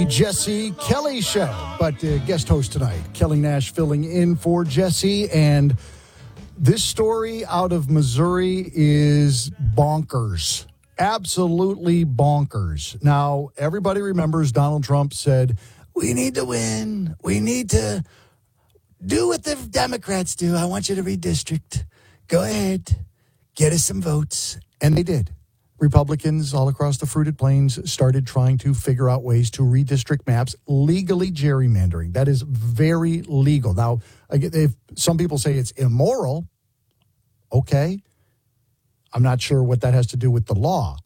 Jesse Kelly Show, but guest host tonight, Kelly Nash filling in for Jesse. And this story out of Missouri is bonkers, absolutely bonkers. Now, everybody remembers Donald Trump said, we need to win. We need to do what the Democrats do. I want you to redistrict. Go ahead. Get us some votes. And they did. Republicans all across the fruited plains started trying to figure out ways to redistrict maps, legally gerrymandering. That is very legal. Now, if some people say it's immoral, okay. I'm not sure what that has to do with the law.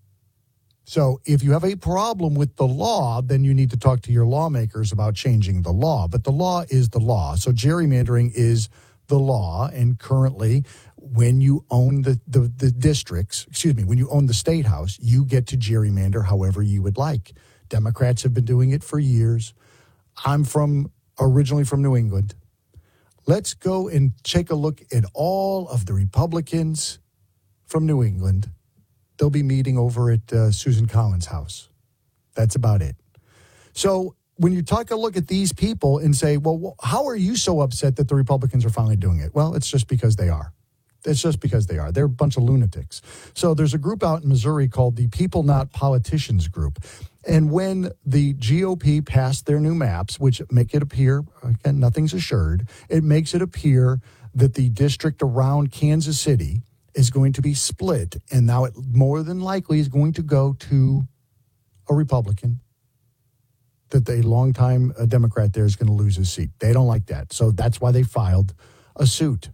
So if you have a problem with the law, then you need to talk to your lawmakers about changing the law. But the law is the law. So gerrymandering is the law. And currently, when you own the districts, when you own the state house, you get to gerrymander however you would like. Democrats have been doing it for years. I'm originally from New England. Let's go and take a look at all of the Republicans from New England. They'll be meeting over at Susan Collins' house. That's about it. So when you take a look at these people and say, well, how are you so upset that the Republicans are finally doing it? Well, it's just because they are. It's just because they are. They're a bunch of lunatics. So there's a group out in Missouri called the People Not Politicians Group. And when the GOP passed their new maps, which make it appear, again, nothing's assured, it makes it appear that the district around Kansas City is going to be split. And now it more than likely is going to go to a Republican, that a longtime Democrat there is going to lose his seat. They don't like that. So that's why they filed a suit.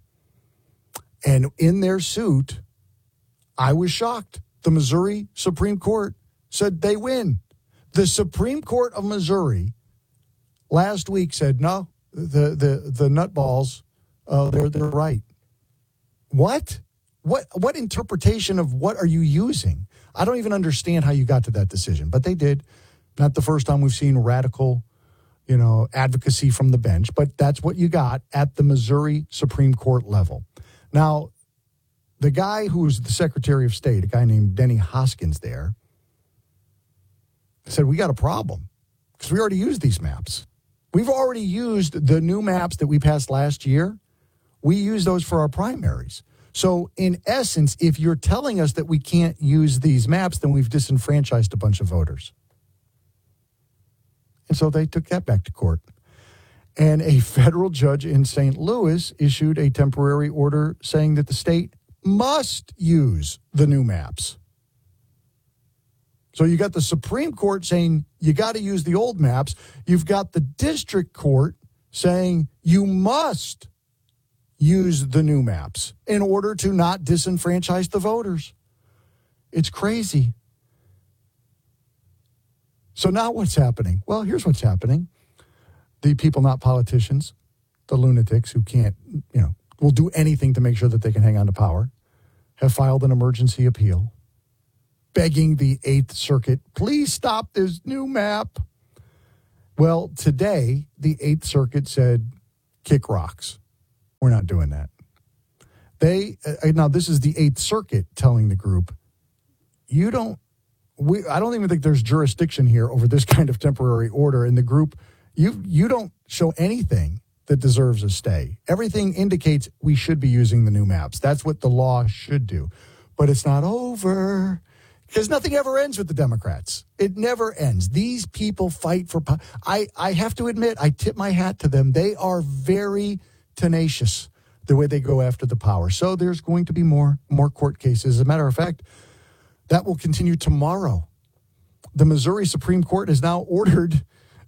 And in their suit, I was shocked. The Missouri Supreme Court said they win. The Supreme Court of Missouri last week said, no, the nutballs, they're right. What? What interpretation of what are you using? I don't even understand how you got to that decision, but they did. Not the first time we've seen radical, advocacy from the bench, but that's what you got at the Missouri Supreme Court level. Now, the guy who's the Secretary of State, a guy named Denny Hoskins there, said, we got a problem because we already used these maps. We've already used the new maps that we passed last year. We use those for our primaries. So, in essence, if you're telling us that we can't use these maps, then we've disenfranchised a bunch of voters. And so they took that back to court. And a federal judge in St. Louis issued a temporary order saying that the state must use the new maps. So you got the Supreme Court saying you got to use the old maps. You've got the district court saying you must use the new maps in order to not disenfranchise the voters. It's crazy. So now what's happening? Well, here's what's happening. The people, not politicians, the lunatics who can't, will do anything to make sure that they can hang on to power, have filed an emergency appeal, begging the Eighth Circuit, please stop this new map. Well, today, the Eighth Circuit said, kick rocks. We're not doing that. Now, this is the Eighth Circuit telling the group, I don't even think there's jurisdiction here over this kind of temporary order. In the group, you don't show anything that deserves a stay. Everything indicates we should be using the new maps. That's what the law should do. But it's not over because nothing ever ends with the Democrats. It never ends. These people fight for power. I have to admit, I tip my hat to them. They are very tenacious the way they go after the power. So there's going to be more court cases. As a matter of fact, that will continue tomorrow. The Missouri Supreme Court has now ordered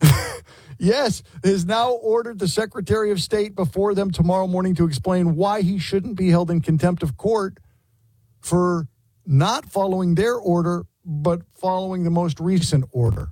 has now ordered the Secretary of State before them tomorrow morning to explain why he shouldn't be held in contempt of court for not following their order, but following the most recent order.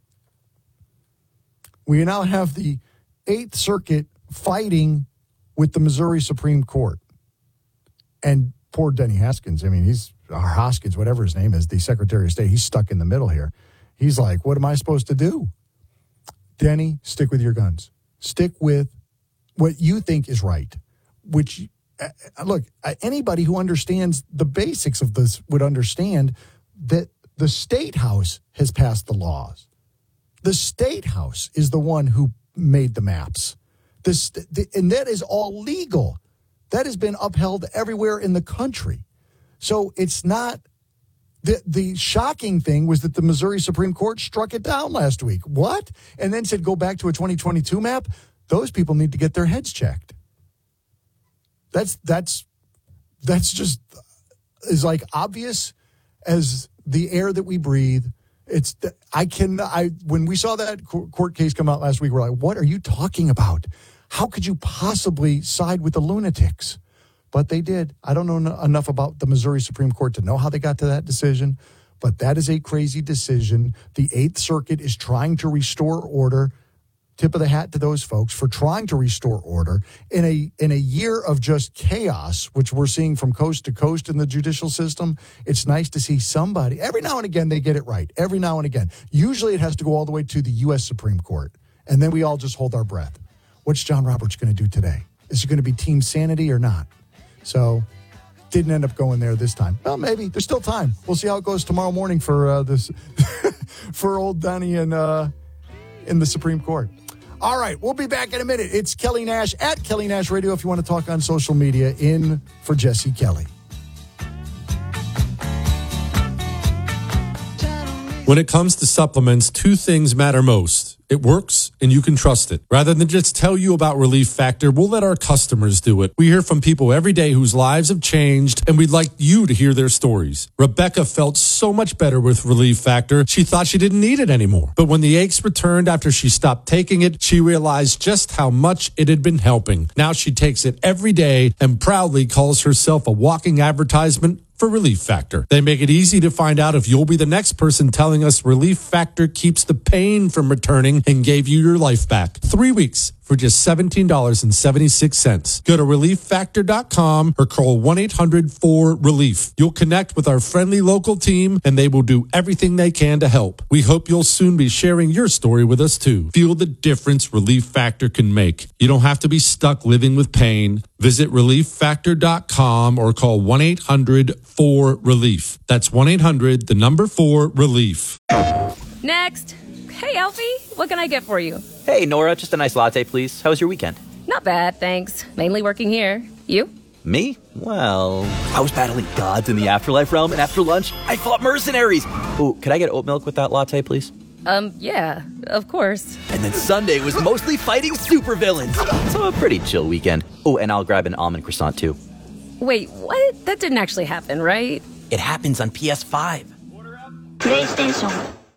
We now have the Eighth Circuit fighting with the Missouri Supreme Court. And poor Denny Hoskins, Hoskins, whatever his name is, the Secretary of State, he's stuck in the middle here. He's like, what am I supposed to do? Denny, stick with your guns. Stick with what you think is right, which, look, anybody who understands the basics of this would understand that the State House has passed the laws. The State House is the one who made the maps. And that is all legal. That has been upheld everywhere in the country. So it's not... The shocking thing was that the Missouri Supreme Court struck it down last week. What? And then said go back to a 2022 map? Those people need to get their heads checked. That's just as like obvious as the air that we breathe. When we saw that court case come out last week, we're like, what are you talking about? How could you possibly side with the lunatics? But they did. I don't know enough about the Missouri Supreme Court to know how they got to that decision, but that is a crazy decision. The Eighth Circuit is trying to restore order. Tip of the hat to those folks for trying to restore order in a year of just chaos, which we're seeing from coast to coast in the judicial system. It's nice to see somebody. Every now and again, they get it right. Every now and again. Usually it has to go all the way to the U.S. Supreme Court, and then we all just hold our breath. What's John Roberts going to do today? Is it going to be team sanity or not? So didn't end up going there this time. Well, maybe. There's still time. We'll see how it goes tomorrow morning for this for old Donnie in the Supreme Court. All right, we'll be back in a minute. It's Kelly Nash at Kelly Nash Radio if you want to talk on social media. In for Jesse Kelly. When it comes to supplements, two things matter most. It works, and you can trust it. Rather than just tell you about Relief Factor, we'll let our customers do it. We hear from people every day whose lives have changed, and we'd like you to hear their stories. Rebecca felt so much better with Relief Factor, she thought she didn't need it anymore. But when the aches returned after she stopped taking it, she realized just how much it had been helping. Now she takes it every day and proudly calls herself a walking advertisement for Relief Factor. They make it easy to find out if you'll be the next person telling us Relief Factor keeps the pain from returning and gave you your life back. 3 weeks for just $17.76. Go to relieffactor.com or call 1-800-4RELIEF. You'll connect with our friendly local team and they will do everything they can to help. We hope you'll soon be sharing your story with us too. Feel the difference Relief Factor can make. You don't have to be stuck living with pain. Visit relieffactor.com or call 1-800-4RELIEF. That's 1-800-4RELIEF. Next. Hey, Alfie, what can I get for you? Hey, Nora, just a nice latte, please. How was your weekend? Not bad, thanks. Mainly working here. You? Me? Well, I was battling gods in the afterlife realm, and after lunch, I fought mercenaries. Ooh, could I get oat milk with that latte, please? Yeah, of course. And then Sunday was mostly fighting supervillains. So a pretty chill weekend. Oh, and I'll grab an almond croissant, too. Wait, what? That didn't actually happen, right? It happens on PS5. PlayStation.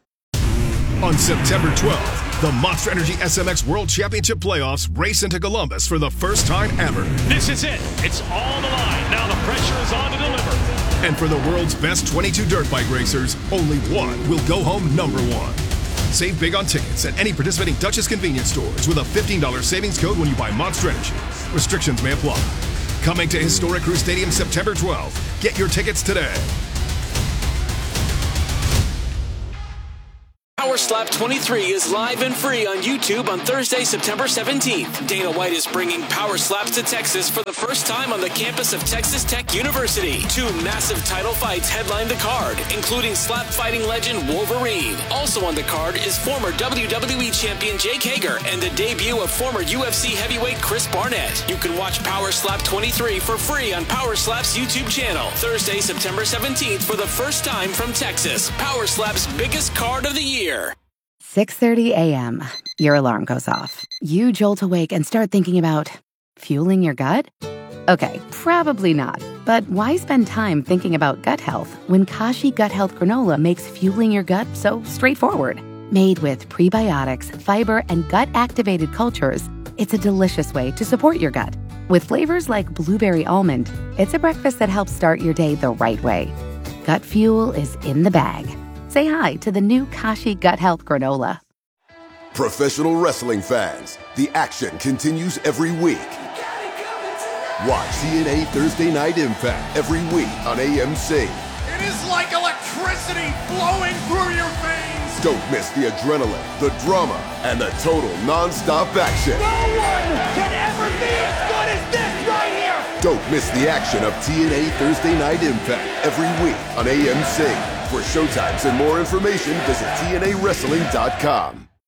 On September 12th, the Monster Energy SMX World Championship Playoffs race into Columbus for the first time ever. This is it. It's all the line. Now the pressure is on to deliver. And for the world's best 22 dirt bike racers, only one will go home number one. Save big on tickets at any participating Duchess convenience stores with a $15 savings code when you buy Monster Energy. Restrictions may apply. Coming to historic Crew Stadium September 12th. Get your tickets today. Power Slap 23 is live and free on YouTube on Thursday, September 17th. Dana White is bringing Power Slaps to Texas for the first time on the campus of Texas Tech University. 2 massive title fights headline the card, including slap fighting legend Wolverine. Also on the card is former WWE champion Jake Hager and the debut of former UFC heavyweight Chris Barnett. You can watch Power Slap 23 for free on Power Slap's YouTube channel. Thursday, September 17th for the first time from Texas. Power Slap's biggest card of the year. 6:30 a.m. Your alarm goes off. You jolt awake and start thinking about fueling your gut? Okay, probably not. But why spend time thinking about gut health when Kashi Gut Health Granola makes fueling your gut so straightforward? Made with prebiotics, fiber, and gut-activated cultures, it's a delicious way to support your gut. With flavors like blueberry almond, it's a breakfast that helps start your day the right way. Gut fuel is in the bag. Say hi to the new Kashi Gut Health Granola. Professional wrestling fans, the action continues every week. Watch TNA Thursday Night Impact every week on AMC. It is like electricity flowing through your veins. Don't miss the adrenaline, the drama, and the total non-stop action. No one can ever be as good as this right here. Don't miss the action of TNA Thursday Night Impact every week on AMC. For showtimes and more information, visit TNAWrestling.com.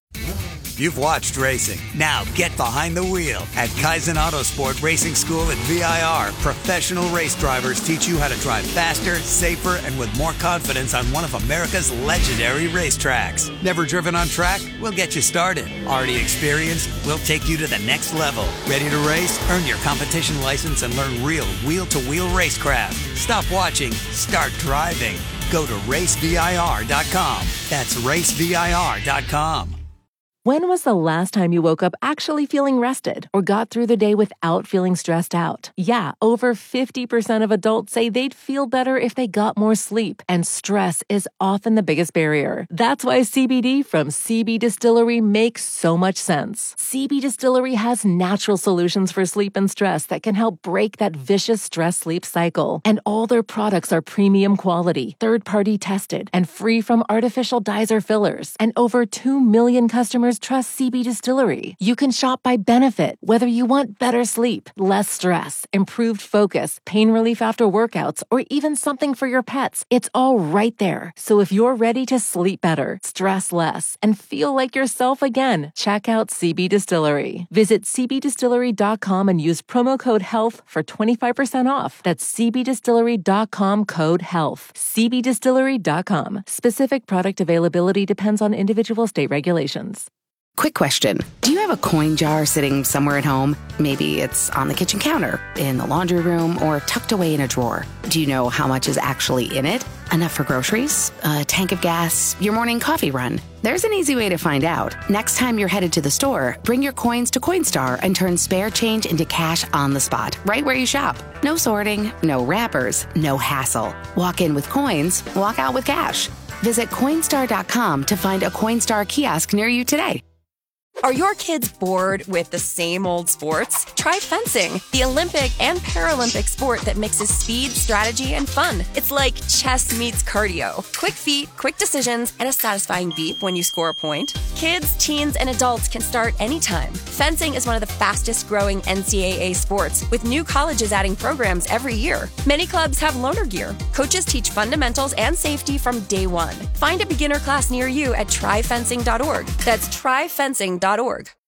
you've watched racing. Now get behind the wheel. At Kaizen Autosport Racing School at VIR, professional race drivers teach you how to drive faster, safer, and with more confidence on one of America's legendary racetracks. Never driven on track? We'll get you started. Already experienced? We'll take you to the next level. Ready to race? Earn your competition license and learn real wheel-to-wheel racecraft. Stop watching. Start driving. Go to racevir.com. That's racevir.com. When was the last time you woke up actually feeling rested or got through the day without feeling stressed out? Yeah, over 50% of adults say they'd feel better if they got more sleep, and stress is often the biggest barrier. That's why CBD from CB Distillery makes so much sense. CB Distillery has natural solutions for sleep and stress that can help break that vicious stress-sleep cycle. And all their products are premium quality, third-party tested, and free from artificial dyes or fillers. And over 2 million customers trust CB Distillery. You can shop by benefit, whether you want better sleep, less stress, improved focus, pain relief after workouts, or even something for your pets. It's all right there. So if you're ready to sleep better, stress less, and feel like yourself again, check out CB Distillery. Visit cbdistillery.com and use promo code HEALTH for 25% off. That's cbdistillery.com, code HEALTH. cbdistillery.com. Specific product availability depends on individual state regulations. Quick question. Do you have a coin jar sitting somewhere at home? Maybe it's on the kitchen counter, in the laundry room, or tucked away in a drawer. Do you know how much is actually in it? Enough for groceries? A tank of gas? Your morning coffee run? There's an easy way to find out. Next time you're headed to the store, bring your coins to Coinstar and turn spare change into cash on the spot, right where you shop. No sorting, no wrappers, no hassle. Walk in with coins, walk out with cash. Visit Coinstar.com to find a Coinstar kiosk near you today. Are your kids bored with the same old sports? Try fencing, the Olympic and Paralympic sport that mixes speed, strategy, and fun. It's like chess meets cardio. Quick feet, quick decisions, and a satisfying beep when you score a point. Kids, teens, and adults can start anytime. Fencing is one of the fastest growing NCAA sports, with new colleges adding programs every year. Many clubs have loaner gear. Coaches teach fundamentals and safety from day one. Find a beginner class near you at tryfencing.org. That's tryfencing.org.